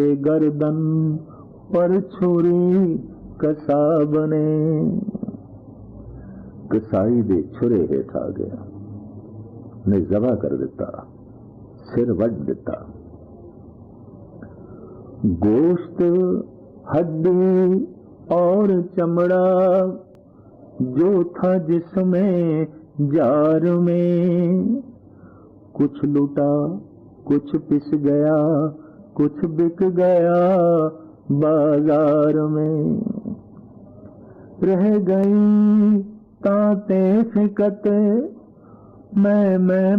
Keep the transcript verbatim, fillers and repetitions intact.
गर्दन पर छुरी कसाब ने। कसाई दे छुरे हेठ आ गया ने जबा कर दिता, सिर वड दिता। गोश्त हड्डी और चमड़ा जो था जिसमें जार में, कुछ लुटा कुछ पिस गया कुछ बिक गया बाजार में। रह गई ताते फिकत मैं मैं